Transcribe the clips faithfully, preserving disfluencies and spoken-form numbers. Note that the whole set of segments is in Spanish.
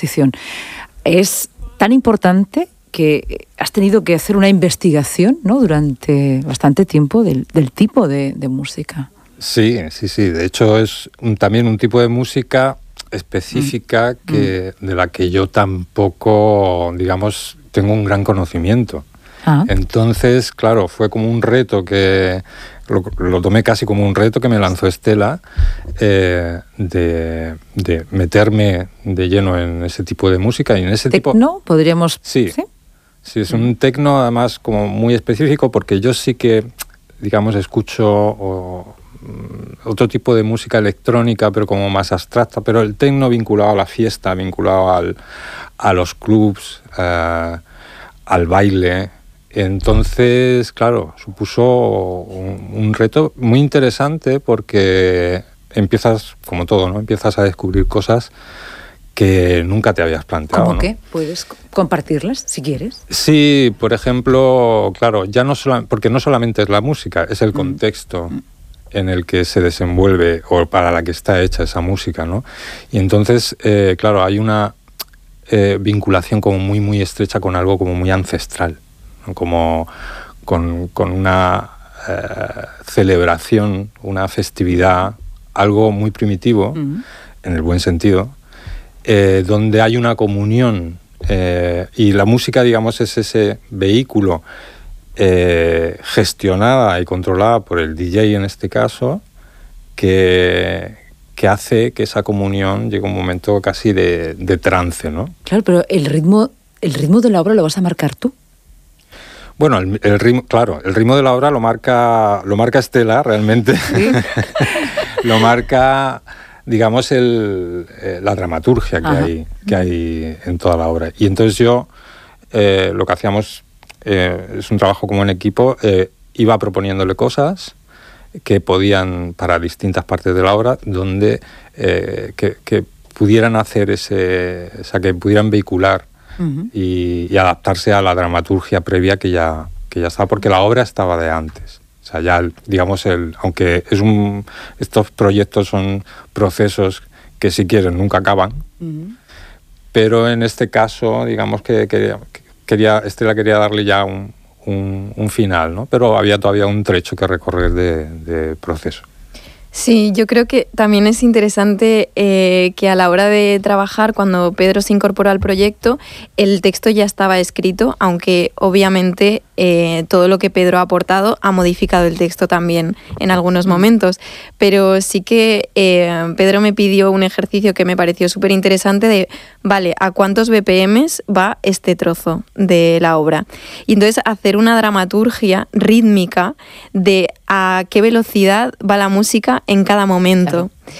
composición. Es tan importante que has tenido que hacer una investigación, ¿no?, durante bastante tiempo del, del tipo de, de música. Sí, sí, sí. De hecho, es un, también un tipo de música específica mm. que, mm. de la que yo tampoco, digamos, tengo un gran conocimiento. Ah. Entonces, claro, fue como un reto que lo, lo tomé casi como un reto que me lanzó Estela, eh, de, de meterme de lleno en ese tipo de música y en ese tipo. ¿Tecno? Podríamos. Sí, sí, sí es un tecno además como muy específico porque yo sí que, digamos, escucho o, otro tipo de música electrónica, pero como más abstracta, pero el tecno vinculado a la fiesta, vinculado al, a los clubs, eh, al baile. Entonces, claro, supuso un, un reto muy interesante porque empiezas, como todo, ¿no? Empiezas a descubrir cosas que nunca te habías planteado. ¿Cómo ¿no? qué? ¿Puedes compartirlas, si quieres? Sí, por ejemplo, claro, ya no solo, porque no solamente es la música, es el contexto mm. en el que se desenvuelve o para la que está hecha esa música, ¿no? Y entonces, eh, claro, hay una eh, vinculación como muy, muy estrecha con algo como muy ancestral. Como con, con una eh, celebración, una festividad, algo muy primitivo, uh-huh. en el buen sentido, eh, donde hay una comunión eh, y la música, digamos, es ese vehículo eh, gestionada y controlada por el D J en este caso, que, que hace que esa comunión llegue a un momento casi de, de trance, ¿no? Claro, pero el ritmo, el ritmo de la obra lo vas a marcar tú. Bueno, el, el ritmo, claro, el ritmo de la obra lo marca, lo marca Estela realmente. ¿Sí? Lo marca, digamos, el, eh, la dramaturgia que hay, que hay en toda la obra. Y entonces yo, eh, lo que hacíamos, eh, es un trabajo como en equipo, eh, iba proponiéndole cosas que podían, para distintas partes de la obra, donde eh, que, que pudieran hacer ese, o sea, que pudieran vehicular Uh-huh. Y, y adaptarse a la dramaturgia previa que ya, que ya estaba, porque la obra estaba de antes. O sea, ya, digamos, el, aunque es un, estos proyectos son procesos que, si quieren, nunca acaban, uh-huh. pero en este caso, digamos que quería, quería, Estela quería darle ya un, un, un final, ¿no? Pero había todavía un trecho que recorrer de, de proceso. Sí, yo creo que también es interesante eh, que a la hora de trabajar, cuando Pedro se incorporó al proyecto, el texto ya estaba escrito, aunque obviamente eh, todo lo que Pedro ha aportado ha modificado el texto también en algunos momentos. Pero sí que eh, Pedro me pidió un ejercicio que me pareció súper interesante de, vale, ¿a cuántos B P Ms va este trozo de la obra? Y entonces hacer una dramaturgia rítmica de a qué velocidad va la música en cada momento. Claro.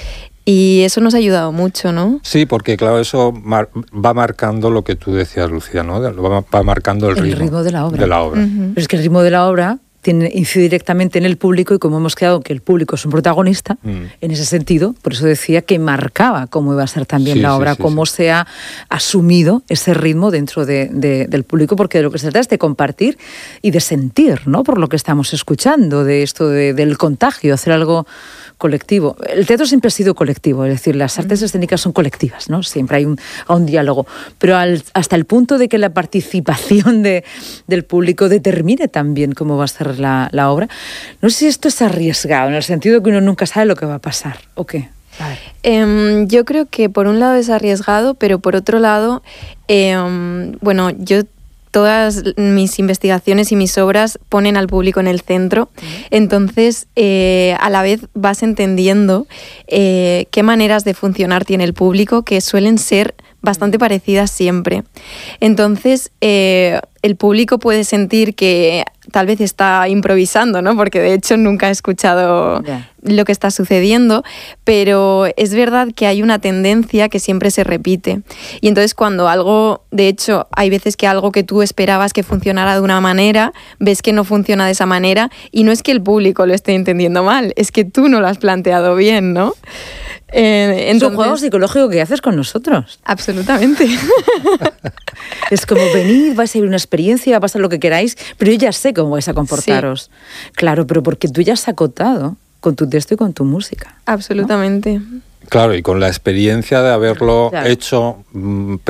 Y eso nos ha ayudado mucho, ¿no? Sí, porque claro, eso mar- va marcando lo que tú decías, Lucía, ¿no? Va, va marcando el, el ritmo, ritmo de la obra. De la obra. Uh-huh. Pero es que el ritmo de la obra tiene, incide directamente en el público, y como hemos quedado que el público es un protagonista, mm. en ese sentido, por eso decía que marcaba cómo iba a ser también sí, la obra, sí, sí, cómo sí. se ha asumido ese ritmo dentro de, de, del público, porque de lo que se trata es de compartir y de sentir, ¿no? Por lo que estamos escuchando, de esto de, del contagio, hacer algo colectivo. El teatro siempre ha sido colectivo, es decir, las artes escénicas son colectivas, ¿no? Siempre hay un, un diálogo, pero al, hasta el punto de que la participación de, del público determine también cómo va a ser la, la obra. No sé si esto es arriesgado, en el sentido de que uno nunca sabe lo que va a pasar, ¿o qué? Eh, yo creo que por un lado es arriesgado, pero por otro lado, eh, bueno, yo todas mis investigaciones y mis obras ponen al público en el centro, entonces eh, a la vez vas entendiendo eh, qué maneras de funcionar tiene el público, que suelen ser bastante parecidas siempre. Entonces eh, el público puede sentir que tal vez está improvisando, ¿no? Porque de hecho nunca he escuchado yeah. lo que está sucediendo, pero es verdad que hay una tendencia que siempre se repite. Y entonces cuando algo, de hecho, hay veces que algo que tú esperabas que funcionara de una manera, ves que no funciona de esa manera, y no es que el público lo esté entendiendo mal, es que tú no lo has planteado bien, ¿no? Eh, entonces, es un juego psicológico que haces con nosotros. Absolutamente. Es como venid, vais a vivir una experiencia, va a pasar lo que queráis, pero yo ya sé cómo vais a comportaros. Sí. Claro, pero porque tú ya has acotado con tu texto y con tu música. Absolutamente. ¿No? Claro, y con la experiencia de haberlo claro. hecho mmm,